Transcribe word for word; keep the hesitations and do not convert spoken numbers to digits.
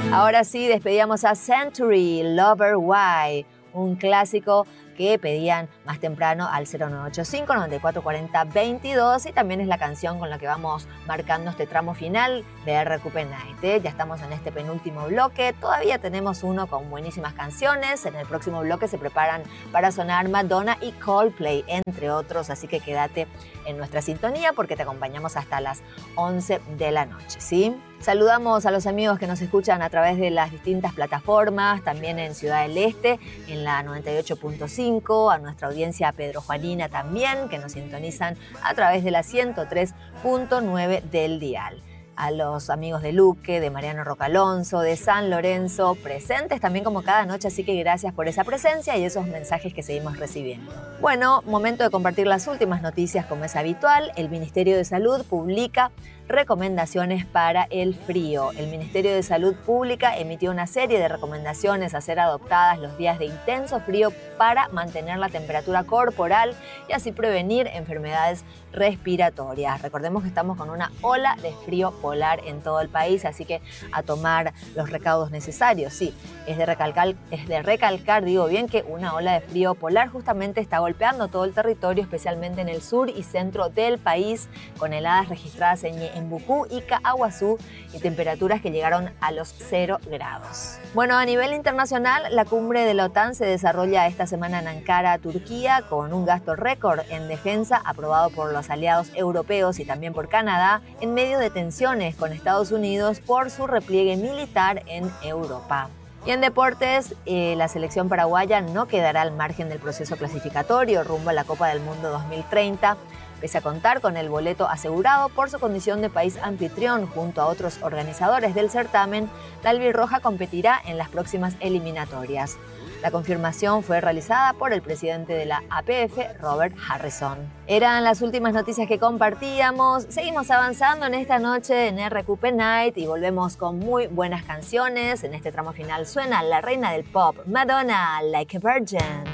Ahora sí, despedíamos a Century, Lover Why, un clásico que pedían más temprano al cero nueve ocho cinco, nueve cuatro cuatro cero, veintidós, y también es la canción con la que vamos marcando este tramo final de R Q P Night. ¿eh? Ya estamos en este penúltimo bloque, todavía tenemos uno con buenísimas canciones, en el próximo bloque se preparan para sonar Madonna y Coldplay, entre otros, así que quédate en nuestra sintonía porque te acompañamos hasta las once de la noche, ¿sí? Saludamos a los amigos que nos escuchan a través de las distintas plataformas, también en Ciudad del Este, en la noventa y ocho punto cinco, a nuestra audiencia Pedro Juanina también, que nos sintonizan a través de la ciento tres punto nueve del dial. A los amigos de Luque, de Mariano Rocalonso, de San Lorenzo, presentes también como cada noche, así que gracias por esa presencia y esos mensajes que seguimos recibiendo. Bueno, momento de compartir las últimas noticias como es habitual. El Ministerio de Salud publica recomendaciones para el frío. El Ministerio de Salud Pública emitió una serie de recomendaciones a ser adoptadas los días de intenso frío para mantener la temperatura corporal y así prevenir enfermedades respiratorias. Recordemos que estamos con una ola de frío polar en todo el país, así que a tomar los recaudos necesarios. Sí, es de recalcar, es de recalcar, digo bien, que una ola de frío polar justamente está golpeando todo el territorio, especialmente en el sur y centro del país, con heladas registradas en Ñeembucú y Caaguazú y temperaturas que llegaron a los cero grados. Bueno, a nivel internacional, la cumbre de la OTAN se desarrolla esta semana en Ankara, Turquía, con un gasto récord en defensa aprobado por los aliados europeos y también por Canadá, en medio de tensiones con Estados Unidos por su repliegue militar en Europa. Y en deportes, eh, la selección paraguaya no quedará al margen del proceso clasificatorio rumbo a la Copa del Mundo dos mil treinta, pese a contar con el boleto asegurado por su condición de país anfitrión junto a otros organizadores del certamen. La albirroja competirá en las próximas eliminatorias. La confirmación fue realizada por el presidente de la A P F, Robert Harrison. Eran las últimas noticias que compartíamos. Seguimos avanzando en esta noche en R Q P Night y volvemos con muy buenas canciones. En este tramo final suena la reina del pop, Madonna, Like a Virgin.